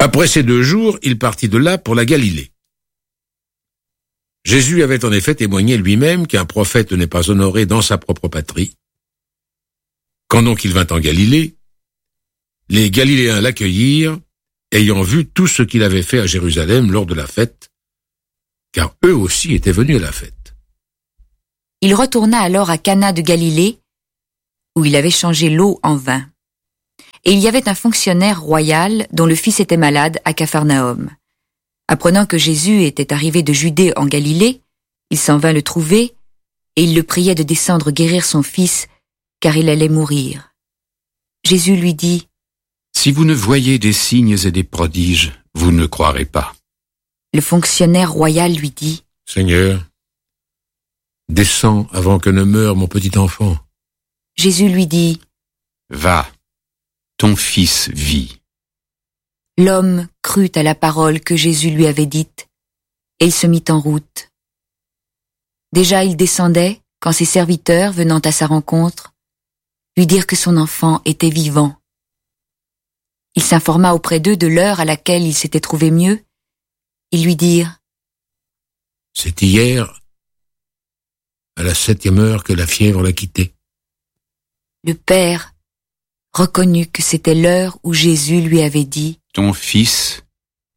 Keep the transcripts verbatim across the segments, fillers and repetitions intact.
Après ces deux jours, il partit de là pour la Galilée. Jésus avait en effet témoigné lui-même qu'un prophète n'est pas honoré dans sa propre patrie. Quand donc il vint en Galilée, les Galiléens l'accueillirent, ayant vu tout ce qu'il avait fait à Jérusalem lors de la fête, car eux aussi étaient venus à la fête. Il retourna alors à Cana de Galilée, où il avait changé l'eau en vin. Et il y avait un fonctionnaire royal dont le fils était malade à Capharnaüm. Apprenant que Jésus était arrivé de Judée en Galilée, il s'en vint le trouver, et il le priait de descendre guérir son fils, car il allait mourir. Jésus lui dit, « Si vous ne voyez des signes et des prodiges, vous ne croirez pas. » Le fonctionnaire royal lui dit, « Seigneur, descends avant que ne meure mon petit enfant. » Jésus lui dit, « Va, ton fils vit. » L'homme crut à la parole que Jésus lui avait dite, et il se mit en route. Déjà il descendait, quand ses serviteurs, venant à sa rencontre, lui dirent que son enfant était vivant. Il s'informa auprès d'eux de l'heure à laquelle il s'était trouvé mieux. Ils lui dirent, « C'est hier, à la septième heure, que la fièvre l'a quitté. » Le père reconnut que c'était l'heure où Jésus lui avait dit, « Ton fils vit. »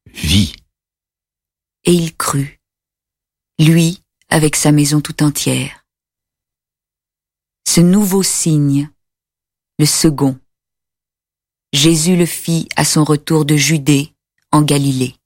Et il crut, lui avec sa maison tout entière. Ce nouveau signe, le second, Jésus le fit à son retour de Judée en Galilée.